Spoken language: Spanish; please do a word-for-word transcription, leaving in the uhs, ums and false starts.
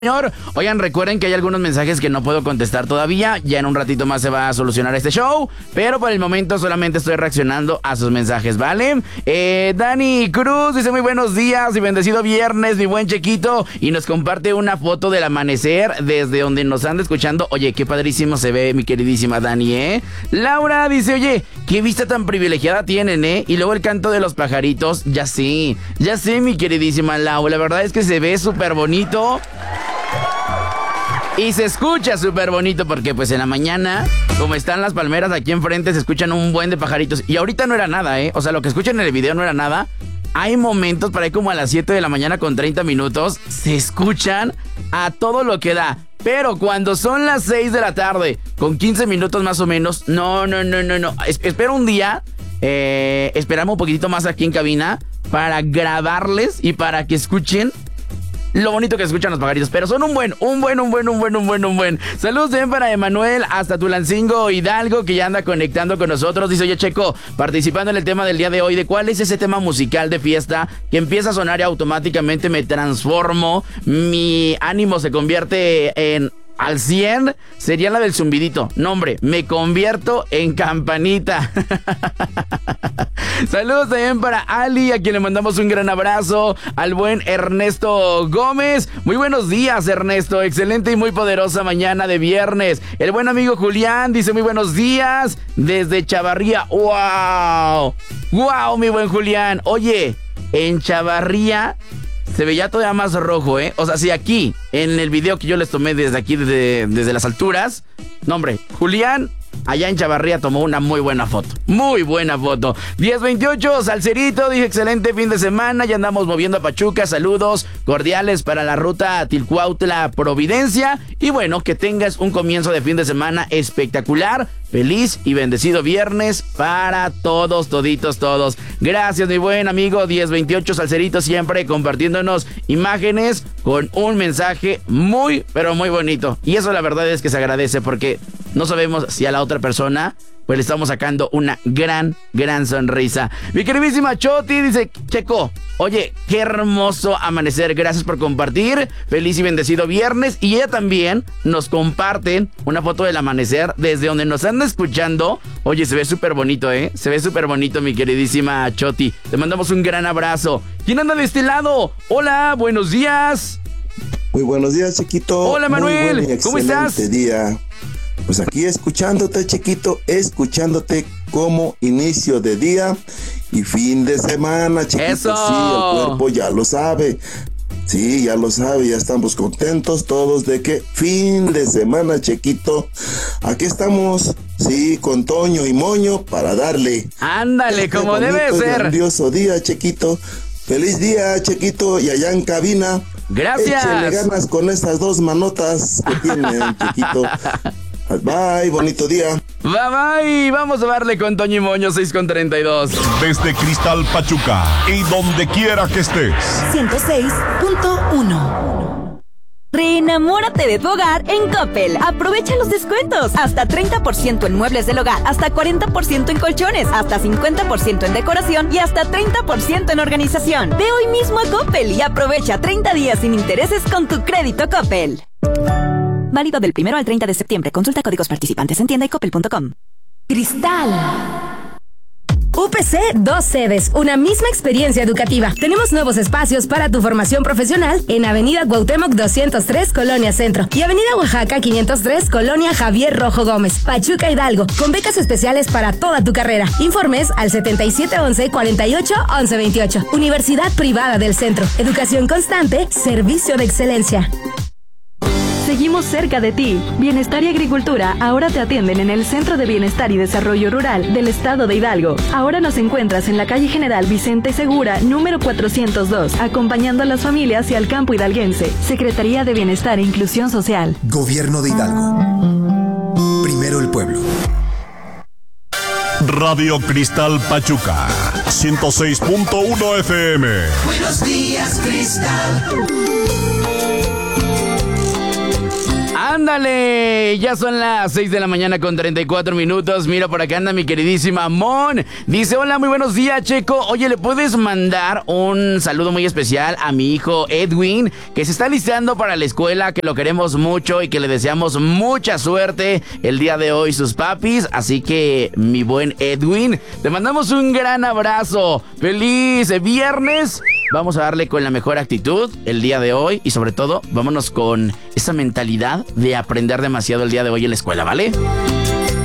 Señor, oigan, recuerden que hay algunos mensajes que no puedo contestar todavía. Ya en un ratito más se va a solucionar este show, pero por el momento solamente estoy reaccionando a sus mensajes, ¿vale? Eh, Dani Cruz dice muy buenos días y bendecido viernes, mi buen Chequito, y nos comparte una foto del amanecer desde donde nos anda escuchando. Oye, qué padrísimo se ve, mi queridísima Dani, ¿eh? Laura dice, oye, qué vista tan privilegiada tienen, ¿eh? Y luego el canto de los pajaritos, ya sé, ya sé, mi queridísima Laura, la verdad es que se ve súper bonito. Y se escucha súper bonito porque pues en la mañana, como están las palmeras aquí enfrente, se escuchan un buen de pajaritos. Y ahorita no era nada, ¿eh? O sea, lo que escuchan en el video no era nada. Hay momentos para ahí como a las siete de la mañana con treinta minutos, se escuchan a todo lo que da. Pero cuando son las seis de la tarde, con quince minutos más o menos, no, no, no, no, no. Es- espero un día, eh, esperamos un poquitito más aquí en cabina para grabarles y para que escuchen lo bonito que escuchan los pajaritos, pero son un buen, un buen, un buen, un buen, un buen, un buen. Saludos también para Emanuel hasta Tulancingo Hidalgo, que ya anda conectando con nosotros. Dice, oye, Checo, participando en el tema del día de hoy, ¿de cuál es ese tema musical de fiesta que empieza a sonar y automáticamente me transformo? Mi ánimo se convierte en al cien, sería la del zumbidito. No, hombre, me convierto en campanita. Saludos también para Ali, a quien le mandamos un gran abrazo. Al buen Ernesto Gómez. Muy buenos días, Ernesto. Excelente y muy poderosa mañana de viernes. El buen amigo Julián dice muy buenos días desde Chavarría. ¡Wow! ¡Wow, mi buen Julián! Oye, en Chavarría se veía todavía más rojo, ¿eh? O sea, si aquí, en el video que yo les tomé desde aquí, desde, desde las alturas. No, hombre, Julián, allá en Chavarría tomó una muy buena foto. Muy buena foto. diez veintiocho, Salcerito, dije excelente fin de semana. Ya andamos moviendo a Pachuca. Saludos cordiales para la ruta Tilcuautla Providencia. Y bueno, que tengas un comienzo de fin de semana espectacular. Feliz y bendecido viernes para todos, toditos, todos. Gracias, mi buen amigo diez veintiocho, Salcerito, siempre compartiéndonos imágenes con un mensaje muy, pero muy bonito. Y eso la verdad es que se agradece porque no sabemos si a la otra persona pues le estamos sacando una gran, gran sonrisa. Mi queridísima Choti dice, Checo, oye, qué hermoso amanecer, gracias por compartir, feliz y bendecido viernes. Y ella también nos comparte una foto del amanecer desde donde nos anda escuchando. Oye, se ve súper bonito, ¿eh? Se ve súper bonito, mi queridísima Choti. Te mandamos un gran abrazo. ¿Quién anda de este lado? Hola, buenos días. Muy buenos días, Chiquito. Hola, Manuel. Muy buen y ¿Cómo estás? excelente día. Pues aquí escuchándote, Chiquito, escuchándote como inicio de día y fin de semana, Chiquito. ¡Eso! Sí, el cuerpo ya lo sabe. Sí, ya lo sabe, ya estamos contentos todos de que fin de semana, Chiquito. Aquí estamos, sí, con Toño y Moño para darle. Ándale, este como debe bonito y ser. grandioso día, Chiquito. Feliz día, Chiquito, y allá en cabina. Gracias. Échale ganas con estas dos manotas que tienen, Chiquito. Bye, bonito día. Bye bye, vamos a darle con Toño y Moño seis con treinta y dos. Desde Cristal Pachuca y donde quiera que estés. ciento seis punto uno. Reenamórate de tu hogar en Coppel. Aprovecha los descuentos. Hasta treinta por ciento en muebles del hogar, hasta cuarenta por ciento en colchones, hasta cincuenta por ciento en decoración y hasta treinta por ciento en organización. Ve hoy mismo a Coppel y aprovecha treinta días sin intereses con tu crédito Coppel. Válido del primero al treinta de septiembre. Consulta códigos participantes en tienda y coppel punto com. Cristal. U P C, dos sedes, una misma experiencia educativa. Tenemos nuevos espacios para tu formación profesional en Avenida Cuauhtémoc doscientos tres, Colonia Centro, y Avenida Oaxaca quinientos tres, Colonia Javier Rojo Gómez, Pachuca Hidalgo, con becas especiales para toda tu carrera. Informes al setenta y siete once, cuarenta y ocho, once veintiocho. Universidad Privada del Centro. Educación constante, servicio de excelencia. Seguimos cerca de ti. Bienestar y Agricultura ahora te atienden en el Centro de Bienestar y Desarrollo Rural del Estado de Hidalgo. Ahora nos encuentras en la calle General Vicente Segura, número cuatrocientos dos, acompañando a las familias y al campo hidalguense. Secretaría de Bienestar e Inclusión Social. Gobierno de Hidalgo. Primero el pueblo. Radio Cristal Pachuca, ciento seis punto uno F M. Buenos días, Cristal. Ándale, ya son las seis de la mañana con treinta y cuatro minutos. Mira, por acá anda mi queridísima Mon. Dice, hola, muy buenos días, Checo. Oye, ¿le puedes mandar un saludo muy especial a mi hijo Edwin, que se está listando para la escuela, que lo queremos mucho y que le deseamos mucha suerte el día de hoy, sus papis? Así que, mi buen Edwin, te mandamos un gran abrazo. Feliz viernes. Vamos a darle con la mejor actitud el día de hoy y sobre todo, vámonos con esa mentalidad de aprender demasiado el día de hoy en la escuela, ¿vale?